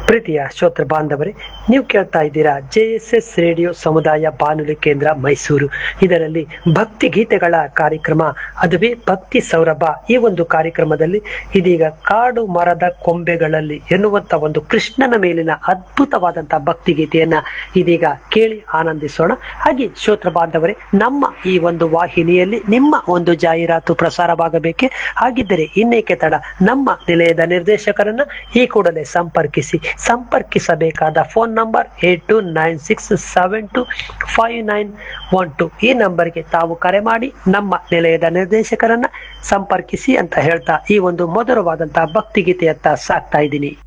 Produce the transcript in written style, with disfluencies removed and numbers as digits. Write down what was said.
ಪ್ರೀತಿಯ ಶ್ರೋತೃ ಬಾಂಧವರೇ, ನೀವು ಕೇಳ್ತಾ ಇದ್ದೀರಾ JSS ರೇಡಿಯೋ ಸಮುದಾಯ ಬಾನುಲಿ ಕೇಂದ್ರ ಮೈಸೂರು. ಇದರಲ್ಲಿ ಭಕ್ತಿ ಗೀತೆಗಳ ಕಾರ್ಯಕ್ರಮ, ಅದುವೇ ಭಕ್ತಿ ಸೌರಭ. ಈ ಒಂದು ಕಾರ್ಯಕ್ರಮದಲ್ಲಿ ಇದೀಗ ಕಾಡು ಮರದ ಕೊಂಬೆಗಳಲ್ಲಿ ಎನ್ನುವಂತ ಒಂದು ಕೃಷ್ಣನ ಮೇಲಿನ ಅದ್ಭುತವಾದಂತಹ ಭಕ್ತಿ ಗೀತೆಯನ್ನ ಇದೀಗ ಕೇಳಿ ಆನಂದಿಸೋಣ. ಹಾಗೆ ಶ್ರೋತೃ ಬಾಂಧವರೇ, ನಮ್ಮ ಈ ಒಂದು ವಾಹಿನಿಯಲ್ಲಿ ನಿಮ್ಮ ಒಂದು ಜಾಹೀರಾತು ಪ್ರಸಾರವಾಗಬೇಕೆ? ಹಾಗಿದ್ದರೆ ಇನ್ನೇಕೆ ತಡ, ನಮ್ಮ ನಿಲಯದ ನಿರ್ದೇಶಕರನ್ನ ಈ ಕೂಡಲೇ ಸಂಪರ್ಕಿಸಬೇಕಾದ ಫೋನ್ ನಂಬರ್ 8296725912. ಈ ನಂಬರ್ಗೆ ತಾವು ಕರೆ ಮಾಡಿ ನಮ್ಮ ನಿಲಯದ ನಿರ್ದೇಶಕರನ್ನ ಸಂಪರ್ಕಿಸಿ ಅಂತ ಹೇಳ್ತಾ ಈ ಒಂದು ಮಧುರವಾದಂತಹ ಭಕ್ತಿಗೀತೆಯತ್ತ ಸಾಕ್ತಾ ಇದ್ದೀನಿ.